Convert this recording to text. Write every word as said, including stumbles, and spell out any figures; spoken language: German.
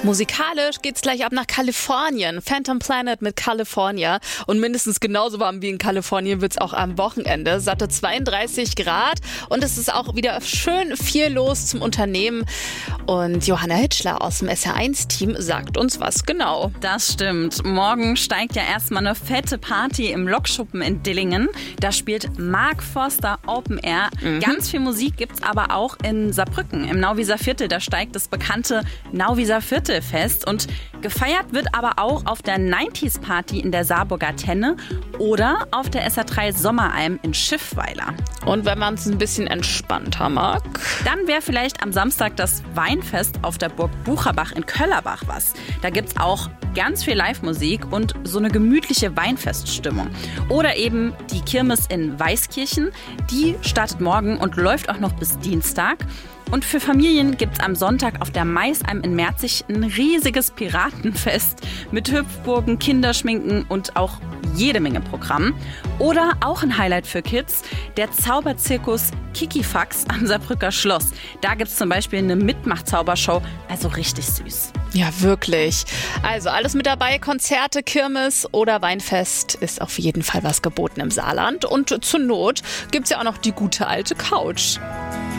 Musikalisch geht's gleich ab nach Kalifornien. Phantom Planet mit California. Und mindestens genauso warm wie in Kalifornien wird's auch am Wochenende. Satte zweiunddreißig Grad. Und es ist auch wieder schön viel los zum Unternehmen. Und Johanna Hitschler aus dem S R eins Team sagt uns was genau. Das stimmt. Morgen steigt ja erstmal eine fette Party im Lokschuppen in Dillingen. Da spielt Mark Forster Open Air. Mhm. Ganz viel Musik gibt's aber auch in Saarbrücken, im Nauwieser Viertel. Da steigt das bekannte Nauwieser Viertel fest und gefeiert wird aber auch auf der neunziger Party in der Saarburger Tenne oder auf der S R drei Sommeralm in Schiffweiler. Und wenn man es ein bisschen entspannter mag? Dann wäre vielleicht am Samstag das Weinfest auf der Burg Bucherbach in Köllerbach was. Da gibt's auch ganz viel Live-Musik und so eine gemütliche Weinfeststimmung. Oder eben die Kirmes in Weißkirchen. Die startet morgen und läuft auch noch bis Dienstag. Und für Familien gibt's am Sonntag auf der Maisalm in Merzig ein riesiges Piratenfest mit Hüpfburgen, Kinderschminken und auch jede Menge Programm. Oder auch ein Highlight für Kids, der Zauberzirkus Kikifax am Saarbrücker Schloss. Da gibt's zum Beispiel eine Mitmach-Zaubershow, also richtig süß. Ja, wirklich. Also alles mit dabei, Konzerte, Kirmes oder Weinfest ist auf jeden Fall was geboten im Saarland. Und zur Not gibt's ja auch noch die gute alte Couch.